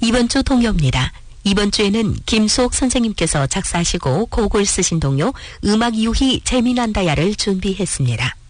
이번 주 동요입니다. 이번 주에는 김수옥 선생님께서 작사하시고 곡을 쓰신 동요 음악 유희 재미난다야를 준비했습니다.